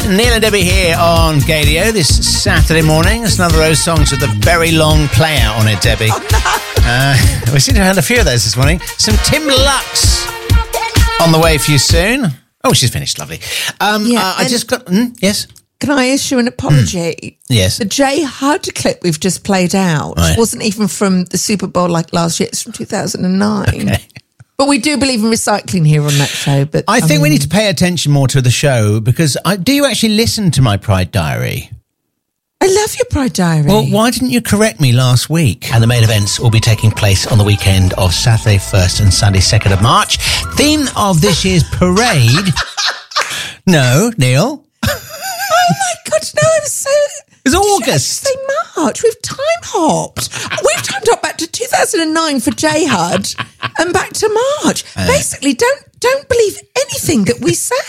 Neil and Debbie here on Gadio this Saturday morning. It's another of those songs with a very long play out on it, Debbie. Oh, no. We seem to have had a few of those this morning. Some Tim Lux on the way for you soon. Oh, she's finished. Lovely. I just got... yes? Can I issue an apology? Yes. The Jay Hud clip we've just played out wasn't even from the Super Bowl like last year. It's from 2009. Okay. But we do believe in recycling here on that show. But I think we need to pay attention more to the show because do you actually listen to my Pride Diary? I love your Pride Diary. Well, why didn't you correct me last week? And the main events will be taking place on the weekend of Saturday 1st and Sunday 2nd of March. Theme of this year's parade... No, Neil. Oh my God, no, I'm so... It's August. Say March. We've time hopped. We've time hopped back to 2009 for J Hud and back to March. Basically, don't believe anything that we say.